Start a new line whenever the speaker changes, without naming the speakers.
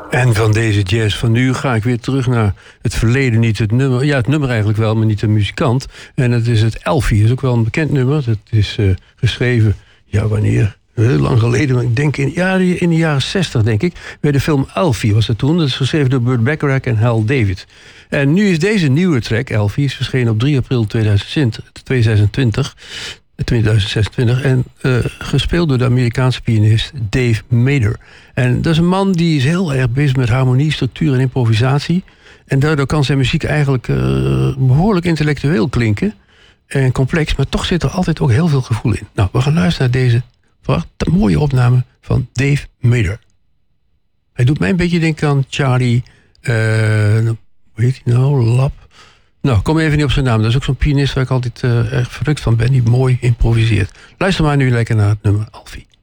En van deze jazz van nu ga ik weer terug naar het verleden. Niet het nummer, ja, het nummer eigenlijk wel, maar niet de muzikant. En dat is het Elfie. Dat is ook wel een bekend nummer. Dat is geschreven, ja, wanneer? Heel lang geleden, maar ik denk in de jaren 60, denk ik. Bij de film Elfie was dat toen. Dat is geschreven door Burt Bacharach en Hal David. En nu is deze nieuwe track, Elfie, is verschenen op 3 april 2026. En gespeeld door de Amerikaanse pianist Dave Mader. En dat is een man die is heel erg bezig met harmonie, structuur en improvisatie. En daardoor kan zijn muziek eigenlijk behoorlijk intellectueel klinken. En complex, maar toch zit er altijd ook heel veel gevoel in. Nou, we gaan luisteren naar deze mooie opname van Dave Mader. Hij doet mij een beetje denken aan Charlie... hoe heet hij nou? Lap. Nou, kom even niet op zijn naam. Dat is ook zo'n pianist waar ik altijd erg verrukt van ben. Die mooi improviseert. Luister maar nu lekker naar het nummer Alfie.